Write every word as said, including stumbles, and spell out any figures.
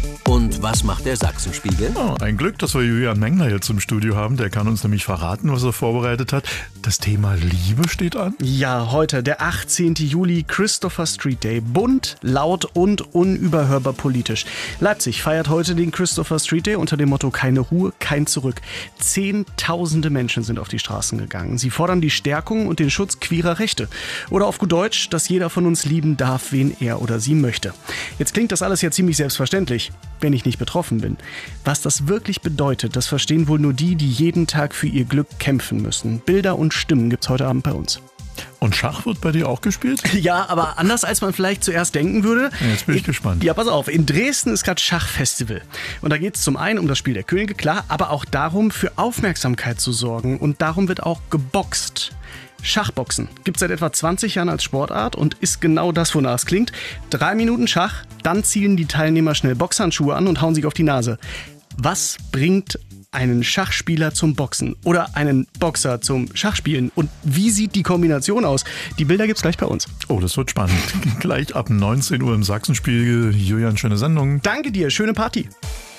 Und was macht der Sachsenspiegel? Oh, ein Glück, dass wir Julian Mengler jetzt im Studio haben. Der kann uns nämlich verraten, was er vorbereitet hat. Das Thema Liebe steht an. Ja, heute, der achtzehnten Juli, Christopher Street Day. Bunt, laut und unüberhörbar politisch. Leipzig feiert heute den Christopher Street Day unter dem Motto Keine Ruhe, kein Zurück. Zehntausende Menschen sind auf die Straßen gegangen. Sie fordern die Stärkung und den Schutz queerer Rechte. Oder auf gut Deutsch, dass jeder von uns lieben darf, wen er oder sie möchte. Jetzt klingt das alles ja ziemlich selbstverständlich, wenn ich nicht betroffen bin. Was das wirklich bedeutet, das verstehen wohl nur die, die jeden Tag für ihr Glück kämpfen müssen. Bilder und Stimmen gibt's heute Abend bei uns. Und Schach wird bei dir auch gespielt? Ja, aber anders als man vielleicht zuerst denken würde. Jetzt bin ich gespannt. Ja, pass auf, in Dresden ist gerade Schachfestival. Und da geht es zum einen um das Spiel der Könige, klar, aber auch darum, für Aufmerksamkeit zu sorgen. Und darum wird auch geboxt. Schachboxen gibt es seit etwa zwanzig Jahren als Sportart und ist genau das, wonach es klingt. Drei Minuten Schach, dann ziehen die Teilnehmer schnell Boxhandschuhe an und hauen sich auf die Nase. Was bringt einen Schachspieler zum Boxen oder einen Boxer zum Schachspielen? Und wie sieht die Kombination aus? Die Bilder gibt's gleich bei uns. Oh, das wird spannend. Gleich ab neunzehn Uhr im Sachsenspiegel. Julian, schöne Sendung. Danke dir, schöne Party.